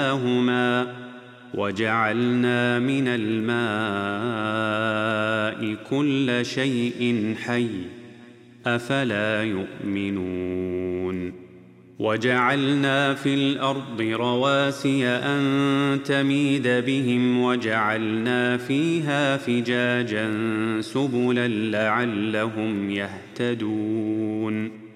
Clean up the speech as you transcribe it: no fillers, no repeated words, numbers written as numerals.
وجعلنا من الماء كل شيء حي أفلا يؤمنون وجعلنا في الأرض رواسي أن تميد بهم وجعلنا فيها فجاجا سبلا لعلهم يهتدون